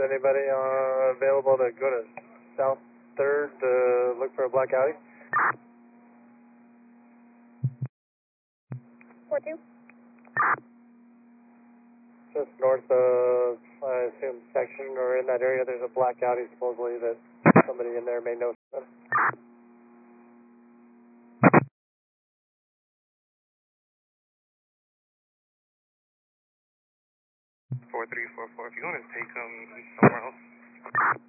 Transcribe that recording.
anybody available to go to South 3rd to look for a black Audi? 4-2. Just north of, I assume, Section or in that area, there's a black Audi supposedly that somebody in there may know. 4344. If you want to take them somewhere else.